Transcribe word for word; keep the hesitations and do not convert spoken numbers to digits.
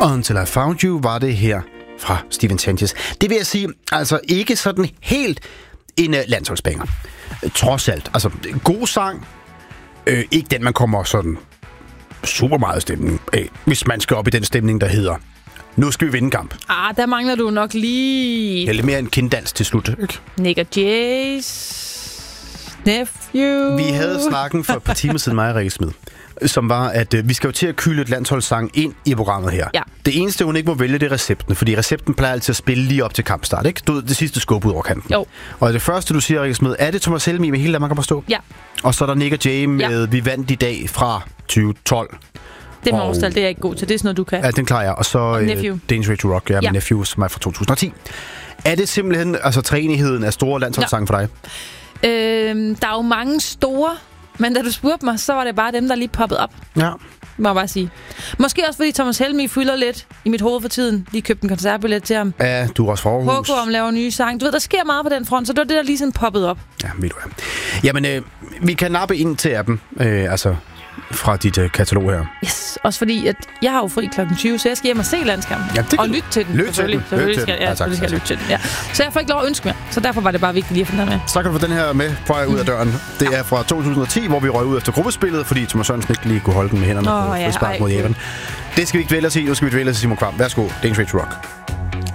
Until I Found You var det her fra Stephen Sanchez. Det vil jeg sige, altså ikke sådan helt en uh, landsholdsbanger. Trods alt. Altså, god sang. Øh, ikke den, man kommer sådan super meget stemning af, hvis man skal op i den stemning, der hedder nu skal vi vinde kamp. Ah, der mangler du nok lige... Ja, lidt mere en kinddans til slut, ikke? Nick og Jays nephew. Vi havde snakken for et par timer siden, mig og Rikke Smed, som var, at øh, vi skal jo til at kylde et landsholdssang ind i programmet her. Ja. Det eneste, hun ikke må vælge, det er recepten, fordi recepten plejer altid at spille lige op til kampstart, ikke? Du ved, det sidste skub ud over kanten. Jo. Og det første, du siger, Rikke Smed, er det Thomas Helmig med hele Danmark kan forstå? Ja. Og så er der Nick og Jay med Ja. Vi vandt i dag fra tyve tolv. Det med Og- årstal, det er jeg ikke god til. Det er sådan noget, du kan. Ja, den klarer jeg. Og så Og øh, Nephew. Danish Way to Rock, ja, med Ja. Nephew, som er fra to tusind og ti. Er det simpelthen altså træenigheden af store landsholdssange for dig? Øhm, der er jo mange store, men da du spurgte mig, så var det bare dem, der lige poppede op. Ja. Må jeg bare sige. Måske også, fordi Thomas Helmig fylder lidt i mit hoved for tiden. Lige købte en koncertbillet til ham. Ja, du er også fra Aarhus. H K om laver nye sang. Du ved, der sker meget på den front, så det var det, der lige sådan poppede op. Ja, ved du hvad. Jamen, øh, vi kan nappe ind til appen, øh, altså fra dit øh, katalog her. Yes. Også fordi, at jeg har jo fri klokken tyve, så jeg skal hjem og se landskampen. Ja, det kan og du. lytte til den, Lyt til selvfølgelig. den. Selvfølgelig Lyt til skal, den. ja, Ja, tak, selvfølgelig skal jeg tak, lytte til den. Ja. Så jeg får ikke lov at ønske mere. Så derfor var det bare vigtigt lige at få den her med. Så kan du få den her med på vej ud af døren. Det er fra to tusind og ti, hvor vi røg ud efter gruppespillet, fordi Thomas Sørensen ikke lige kunne holde den med hænderne Åh, på ja, frispark ej. mod Japan. Det skal vi ikke dvæle os i. Nu skal vi dvæle os i Simon Kvam. Værsgo, Danish Way to Rock.